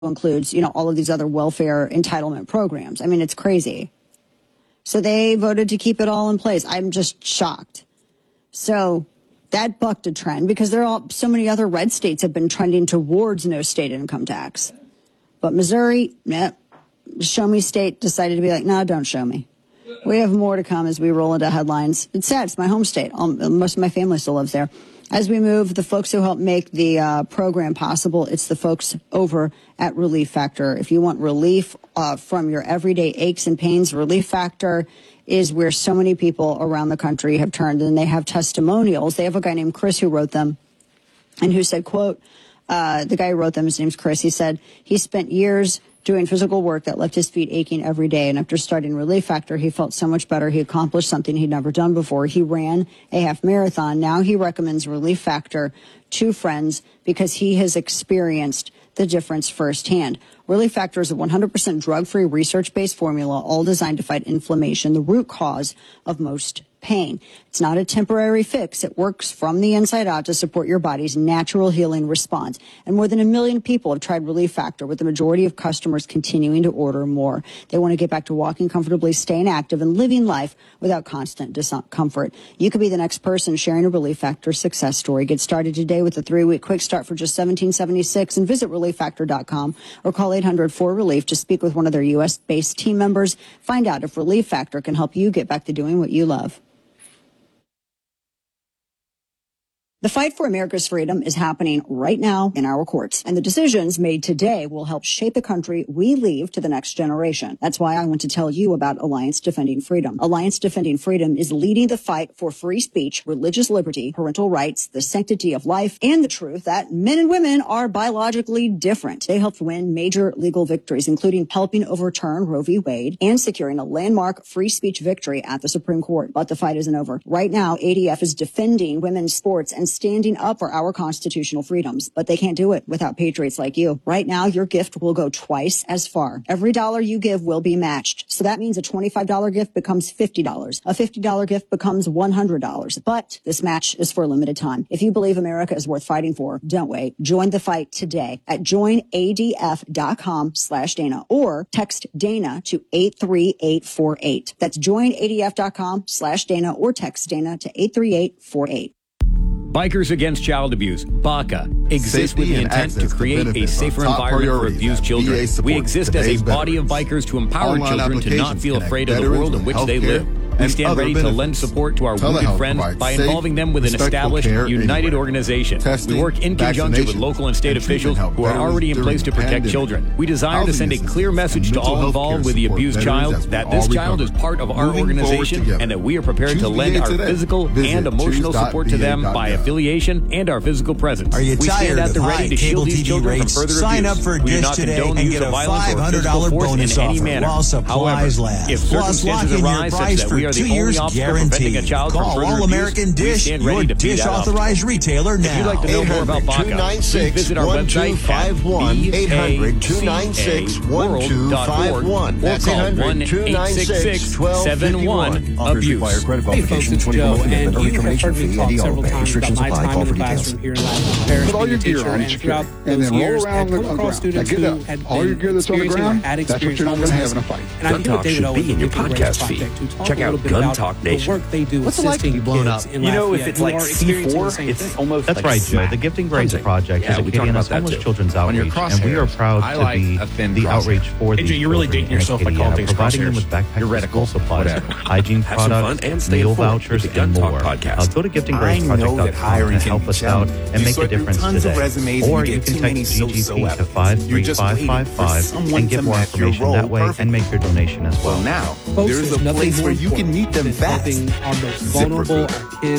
includes, all of these other welfare entitlement programs. I mean, it's crazy. So they voted to keep it all in place. I'm just shocked. So that bucked a trend because so many other red states have been trending towards no state income tax. But Missouri, show me state, decided to be like, no, don't show me. We have more to come as we roll into headlines. It's sad. It's my home state. Most of my family still lives there. As we move, the folks who help make the program possible, it's the folks over at Relief Factor. If you want relief from your everyday aches and pains, Relief Factor is where so many people around the country have turned, and they have testimonials. They have a guy named Chris who wrote them and who said, quote, the guy who wrote them, his name's Chris, he said he spent years doing physical work that left his feet aching every day. And after starting Relief Factor, he felt so much better. He accomplished something he'd never done before. He ran a half marathon. Now he recommends Relief Factor to friends because he has experienced the difference firsthand. Relief Factor is a 100% drug-free, research-based formula, all designed to fight inflammation, the root cause of most pain. It's not a temporary fix. It works from the inside out to support your body's natural healing response. And more than 1 million people have tried Relief Factor, with the majority of customers continuing to order more. They want to get back to walking comfortably, staying active, and living life without constant discomfort. You could be the next person sharing a Relief Factor success story. Get started today with a 3-week quick start for just $17.76 and visit ReliefFactor.com or call 800-4RELIEF to speak with one of their U.S.-based team members. Find out if Relief Factor can help you get back to doing what you love. The fight for America's freedom is happening right now in our courts, and the decisions made today will help shape the country we leave to the next generation. That's why I want to tell you about Alliance Defending Freedom. Alliance Defending Freedom is leading the fight for free speech, religious liberty, parental rights, the sanctity of life, and the truth that men and women are biologically different. They helped win major legal victories, including helping overturn Roe v. Wade and securing a landmark free speech victory at the Supreme Court. But the fight isn't over. Right now, ADF is defending women's sports and standing up for our constitutional freedoms, but they can't do it without patriots like you. Right now, your gift will go twice as far. Every dollar you give will be matched. So that means a $25 gift becomes $50. A $50 gift becomes $100. But this match is for a limited time. If you believe America is worth fighting for, don't wait. Join the fight today at joinadf.com/Dana or text Dana to 83848. That's joinadf.com/Dana or text Dana to 83848. Bikers Against Child Abuse, BACA, exists with the intent to create a safer environment for abused children. We exist as a body of bikers to empower children to not feel afraid of the world in which they live. We stand ready to lend support to our wounded friends by involving them with an established, united organization. We work in conjunction with local and state officials who are already in place to protect children. We desire to send a clear message to all involved with the abused child that this child is part of our organization and that we are prepared to lend our physical and emotional support to them by affiliation and our physical presence. Are you tired of high cable TV rates? Sign up for Dish today and get a $500 bonus offer while supplies last. Plus, lock in your price for 2 years guaranteed. Call All-American Dish, your Dish authorized retailer now. If you'd like to know more about BACA, please visit our website at 800-296-1251 or call 1-866-71-ABUSE. Hey folks, it's Joe, and you have heard me talk several times about my time in the classroom here in Latin Parish being a teacher, and throughout those years, I've come across students who had been experiencing or had experienced homelessness. And I'm here with David Owens in your podcast feed. Check out Gun Talk Nation. The work they do assisting kids in Lafayette if it's like C4, it's almost that's right, Joe. The Gifting Grace Project is a Acadiana's homeless children's outreach, and we are proud to be the outreach for these children. You're really dating yourself by calling things providing them with backpacks, school supplies, hygiene products, meal vouchers, and more. Go to giftinggraceproject.com to help us out and make a difference today. Or you can text GGP to 53555 and get more information that way and make your donation as well. Now, there's a place where you can meet them fast. On those vulnerable kids